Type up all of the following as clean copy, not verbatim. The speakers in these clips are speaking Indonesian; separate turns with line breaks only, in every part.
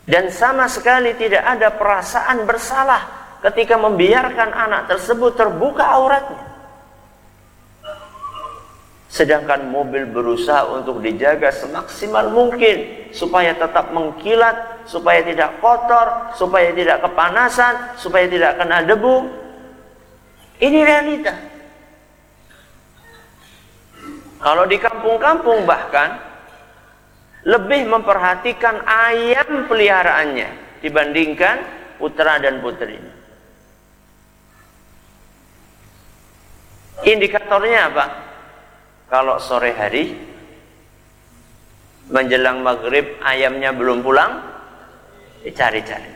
Dan sama sekali tidak ada perasaan bersalah ketika membiarkan anak tersebut terbuka auratnya. Sedangkan mobil berusaha untuk dijaga semaksimal mungkin supaya tetap mengkilat, supaya tidak kotor, supaya tidak kepanasan, supaya tidak kena debu. Ini realita. Kalau di kampung-kampung bahkan lebih memperhatikan ayam peliharaannya dibandingkan putra dan putri. Indikatornya apa? Kalau sore hari menjelang maghrib ayamnya belum pulang, dicari-cari.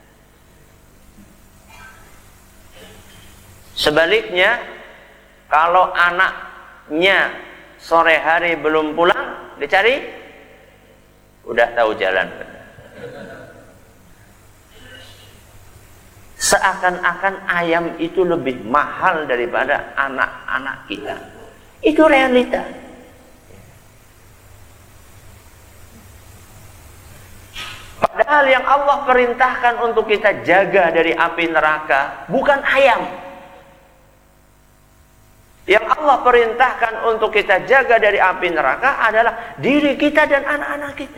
Sebaliknya, kalau anaknya sore hari belum pulang, dicari, udah tahu jalan. Seakan-akan ayam itu lebih mahal daripada anak-anak kita. Itu realita. Padahal yang Allah perintahkan untuk kita jaga dari api neraka bukan ayam. Yang Allah perintahkan untuk kita jaga dari api neraka adalah diri kita dan anak-anak kita.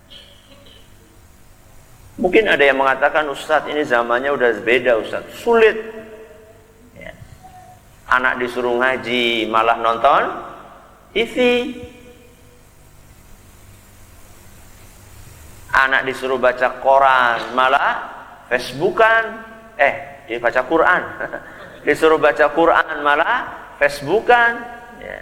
Mungkin ada yang mengatakan, Ustadz ini zamannya udah beda Ustadz, sulit ya. Anak disuruh ngaji malah nonton TV, anak disuruh baca koran malah Facebookan, dia baca Quran disuruh baca Quran malah Facebookan ya.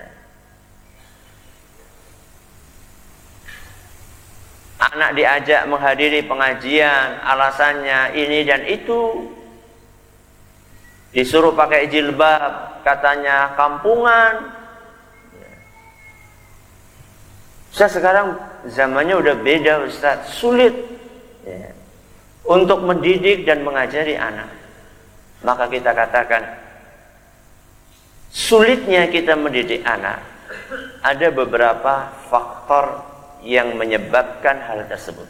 Anak diajak menghadiri pengajian, alasannya ini dan itu. Disuruh pakai jilbab, katanya kampungan. Ustaz, sekarang zamannya udah beda Ustaz, sulit ya, untuk mendidik dan mengajari anak. Maka kita katakan, sulitnya kita mendidik anak, ada beberapa faktor yang menyebabkan hal tersebut.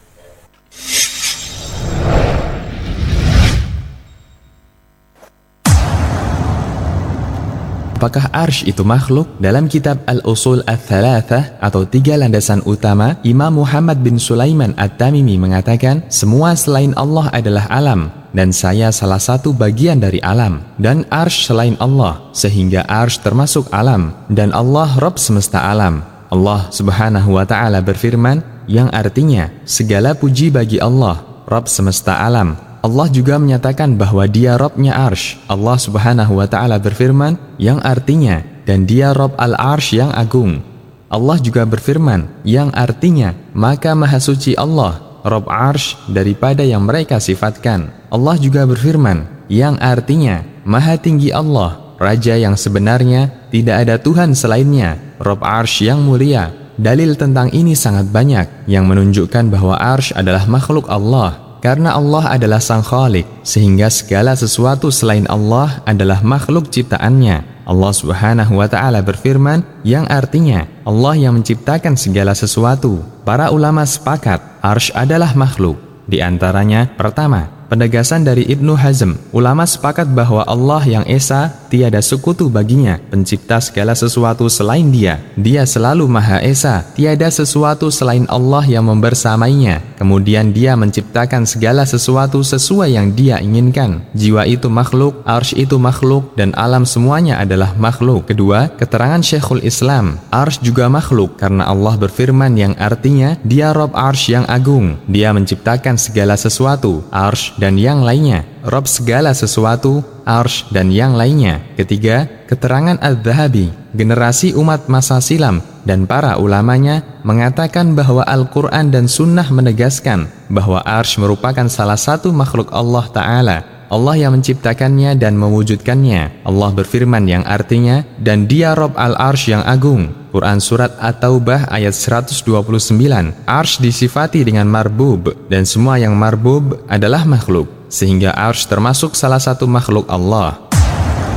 Apakah arsy itu makhluk? Dalam kitab Al-Usul Ats-Tsalatsah atau 3 landasan utama, Imam Muhammad bin Sulaiman At-Tamimi mengatakan, semua selain Allah adalah alam, dan saya salah satu bagian dari alam, dan arsy selain Allah, sehingga arsy termasuk alam, dan Allah Rabb semesta alam. Allah Subhanahu wa Ta'ala berfirman, yang artinya segala puji bagi Allah, Rabb semesta alam. Allah juga menyatakan bahwa Dia Rabbnya arsy. Allah Subhanahu wa Ta'ala berfirman, yang artinya, dan Dia Rabb al-arsy yang agung. Allah juga berfirman, yang artinya, maka maha suci Allah, Rabb arsy, daripada yang mereka sifatkan. Allah juga berfirman, yang artinya, maha tinggi Allah, Raja yang sebenarnya, tidak ada Tuhan selainnya, Rabb arsy yang mulia. Dalil tentang ini sangat banyak, yang menunjukkan bahwa arsy adalah makhluk Allah, karena Allah adalah Sang Khalik, sehingga segala sesuatu selain Allah adalah makhluk ciptaannya. Allah Subhanahu wa Ta'ala berfirman, yang artinya, Allah yang menciptakan segala sesuatu. Para ulama sepakat, arsy adalah makhluk. Di antaranya, pertama, penegasan dari Ibnu Hazm. Ulama sepakat bahwa Allah yang Esa, tiada sekutu baginya, pencipta segala sesuatu selain Dia. Dia selalu Maha Esa, tiada sesuatu selain Allah yang membersamainya. Kemudian Dia menciptakan segala sesuatu sesuai yang Dia inginkan. Jiwa itu makhluk, arsy itu makhluk, dan alam semuanya adalah makhluk. Kedua, keterangan Syekhul Islam, arsy juga makhluk, karena Allah berfirman yang artinya, Dia Rabb arsy yang agung. Dia menciptakan segala sesuatu, arsy dan yang lainnya, Rabb segala sesuatu, arsy dan yang lainnya. Ketiga, keterangan Al-Dhahabi, generasi umat masa silam dan para ulamanya mengatakan bahwa Al-Quran dan Sunnah menegaskan bahwa arsy merupakan salah satu makhluk Allah Ta'ala. Allah yang menciptakannya dan mewujudkannya. Allah berfirman yang artinya, dan Dia Rabb al-arsy yang agung. Quran Surat At-Taubah ayat 129. Arsy disifati dengan marbub, dan semua yang marbub adalah makhluk, sehingga arsy termasuk salah satu makhluk Allah.